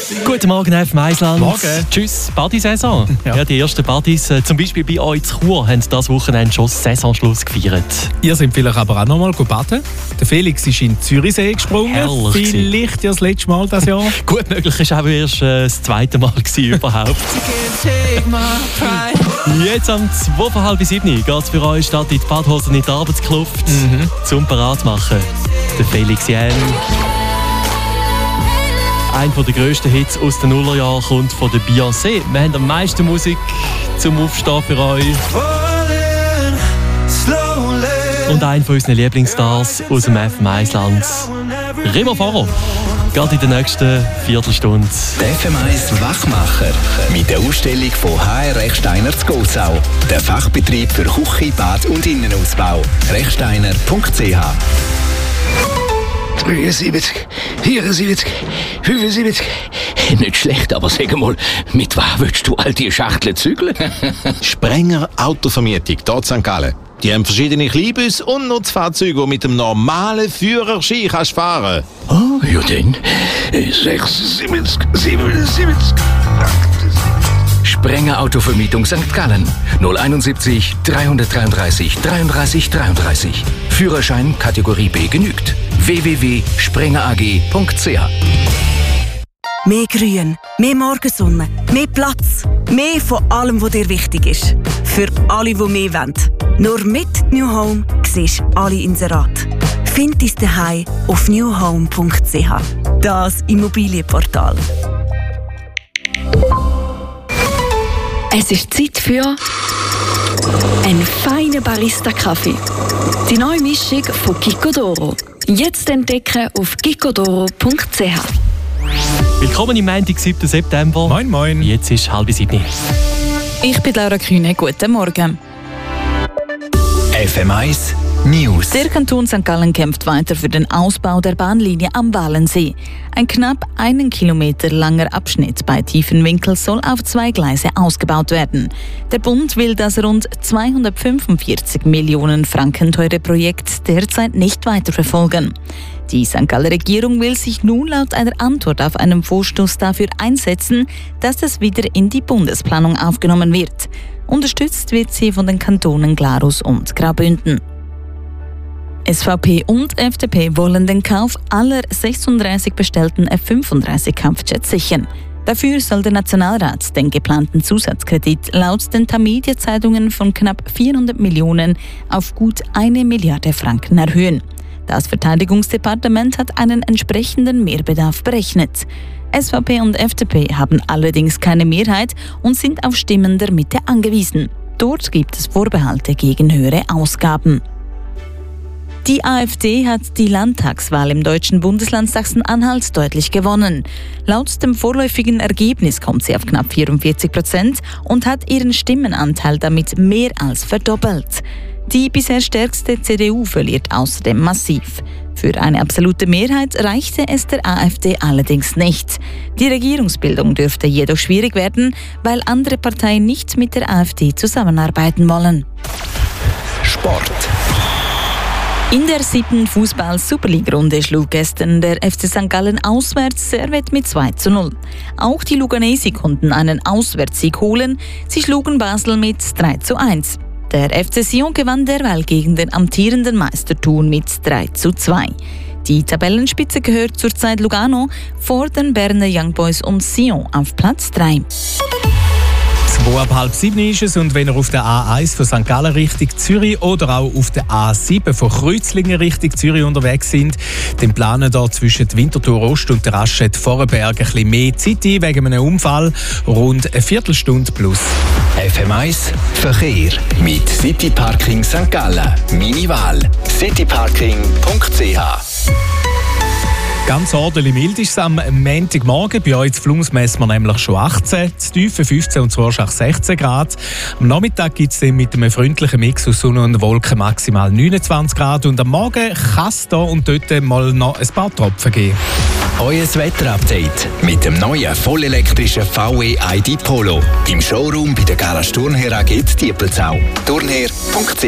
Guten Morgen, FM Eisland. Morgen. Tschüss, Partysaison. Ja. Die ersten Partys, zum Beispiel bei euch in Chur, haben das Wochenende schon Saisonschluss gefeiert. Ihr seid vielleicht aber auch noch mal baden. Der Felix ist in den Zürichsee gesprungen. Herrlich. Vielleicht ja das letzte Mal dieses Jahr. Gut möglich war auch erst das zweite Mal überhaupt. Jetzt um 6:30 geht es für euch statt in die Badhose in die Arbeitskluft zum Parat machen. Der Felix Jähn. Einer der grössten Hits aus den Nullerjahren kommt von der Beyoncé. Wir haben am meisten Musik zum Aufstehen für euch. Und einer von unseren Lieblingsstars aus dem FM Eisland, Remo Farro. Gerade in der nächsten Viertelstunde. Der FM 1 Wachmacher mit der Ausstellung von HR Rechsteiner zu Gossau. Der Fachbetrieb für Küche, Bad und Innenausbau. Rechsteiner.ch 73, 74, 75. Nicht schlecht, aber sag mal, mit was willst du all die Schachteln zügeln? Sprenger Autovermietung, hier in St. Gallen. Die haben verschiedene Kleinbusse und Nutzfahrzeuge, die mit dem normalen Führerschein fahren kannst. Oh, ja dann. 76, 77, 78. Sprenger Autovermietung St. Gallen. 071 333 33 33. Führerschein Kategorie B genügt. www.sprengerag.ch. Mehr Grün, mehr Morgensonne, mehr Platz, mehr von allem, was dir wichtig ist. Für alle, die mehr wollen. Nur mit New Home siehst du alle Inserate. Find dein Zuhause auf newhome.ch. Das Immobilienportal. Es ist Zeit für einen feinen Barista-Kaffee. Die neue Mischung von Gicodoro. Jetzt entdecken auf gicodoro.ch. Willkommen im Montag, 7. September. Moin, moin. Jetzt ist 6:30. Ich bin Laura Kühne. Guten Morgen. FM 1 News. Der Kanton St. Gallen kämpft weiter für den Ausbau der Bahnlinie am Walensee. Ein knapp 1 Kilometer langer Abschnitt bei Tiefenwinkel soll auf 2 Gleise ausgebaut werden. Der Bund will das rund 245 Millionen Franken teure Projekt derzeit nicht weiterverfolgen. Die St. Galler Regierung will sich nun laut einer Antwort auf einen Vorstoß dafür einsetzen, dass es wieder in die Bundesplanung aufgenommen wird. Unterstützt wird sie von den Kantonen Glarus und Graubünden. SVP und FDP wollen den Kauf aller 36 bestellten F-35-Kampfjets sichern. Dafür soll der Nationalrat den geplanten Zusatzkredit laut den Tamedia-Zeitungen von knapp 400 Millionen auf gut 1 Milliarde Franken erhöhen. Das Verteidigungsdepartement hat einen entsprechenden Mehrbedarf berechnet. SVP und FDP haben allerdings keine Mehrheit und sind auf Stimmen der Mitte angewiesen. Dort gibt es Vorbehalte gegen höhere Ausgaben. Die AfD hat die Landtagswahl im deutschen Bundesland Sachsen-Anhalt deutlich gewonnen. Laut dem vorläufigen Ergebnis kommt sie auf knapp 44% und hat ihren Stimmenanteil damit mehr als verdoppelt. Die bisher stärkste CDU verliert außerdem massiv. Für eine absolute Mehrheit reichte es der AfD allerdings nicht. Die Regierungsbildung dürfte jedoch schwierig werden, weil andere Parteien nicht mit der AfD zusammenarbeiten wollen. Sport. In der 7. Fußball-Superliga-Runde schlug gestern der FC St. Gallen auswärts Servette mit 2:0. Auch die Luganesi konnten einen Auswärtssieg holen. Sie schlugen Basel mit 3:1. Der FC Sion gewann derweil gegen den amtierenden Meister Thun mit 3:2. Die Tabellenspitze gehört zurzeit Lugano, vor den Berner Young Boys und Sion auf Platz 3. 6:30 ist es, und wenn ihr auf der A1 von St. Gallen Richtung Zürich oder auch auf der A7 von Kreuzlingen Richtung Zürich unterwegs sind, dann planen da zwischen Winterthur Ost und der Raschet Vorarlberg ein bisschen mehr Zeit ein wegen einem Unfall, rund eine Viertelstunde plus. FM 1 Verkehr mit City Parking St. Gallen. Meine Wahl cityparking.ch. Ganz ordentlich mild ist es am Montagmorgen. Bei euch in Flums messen wir nämlich schon 18, zu Tiefen 15 und zu Rorschach 16 Grad. Am Nachmittag gibt es dann mit einem freundlichen Mix aus Sonne und Wolken maximal 29 Grad. Und am Morgen kann es hier und dort mal noch ein paar Tropfen geben. Euer Wetterupdate mit dem neuen vollelektrischen VW ID Polo. Im Showroom bei der Garage Turnher AG Diepelsau. Turnher.ch